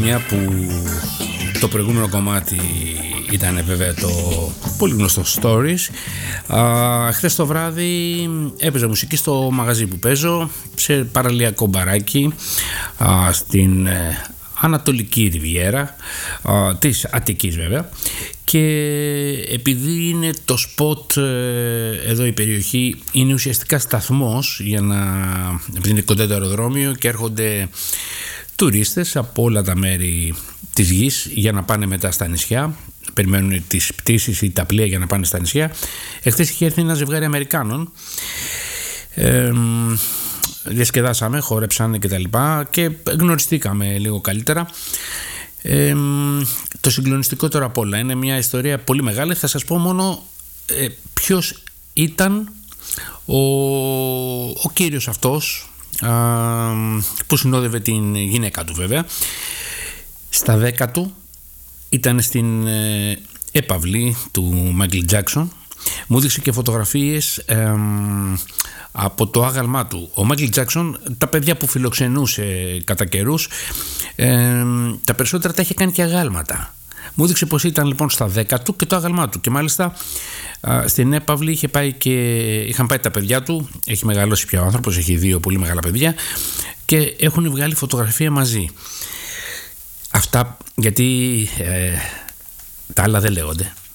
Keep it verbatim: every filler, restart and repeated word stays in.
μια που το προηγούμενο κομμάτι ήταν βέβαια το πολύ γνωστό Stories. Α, χθες το βράδυ έπαιζα μουσική στο μαγαζί που παίζω, σε παραλιακό μπαράκι α, στην ε, Ανατολική Ριβιέρα α, της Αττικής βέβαια, και επειδή είναι το σποτ ε, εδώ η περιοχή είναι ουσιαστικά σταθμός για να, επειδή είναι κοντά το αεροδρόμιο και έρχονται τουρίστες από όλα τα μέρη της γης για να πάνε μετά στα νησιά, περιμένουν τις πτήσεις ή τα πλοία για να πάνε στα νησιά. Εχθές είχε έρθει ένα ζευγάρι Αμερικάνων, ε, διασκεδάσαμε, χόρεψαν και τα λοιπά και γνωριστήκαμε λίγο καλύτερα. Ε, το συγκλονιστικότερο απ' όλα είναι μια ιστορία πολύ μεγάλη. Θα σας πω μόνο ε, ποιος ήταν ο, ο κύριος αυτός α, που συνόδευε την γυναίκα του βέβαια. Στα δέκα του ήταν στην ε, έπαυλη του Μάικλ Τζάκσον. Μου έδειξε και φωτογραφίες ε, από το άγαλμά του. Ο Μάικλ Τζάκσον, τα παιδιά που φιλοξενούσε κατά καιρούς, ε, τα περισσότερα τα είχε κάνει και αγάλματα. Μου έδειξε πως ήταν λοιπόν στα δέκα του και το άγαλμά του. Και μάλιστα α, στην έπαυλη είχε πάει και, είχαν πάει τα παιδιά του. Έχει μεγαλώσει πια ο άνθρωπος, έχει δύο πολύ μεγάλα παιδιά και έχουν βγάλει φωτογραφία μαζί. Αυτά γιατί ε, τα άλλα δεν λέγονται.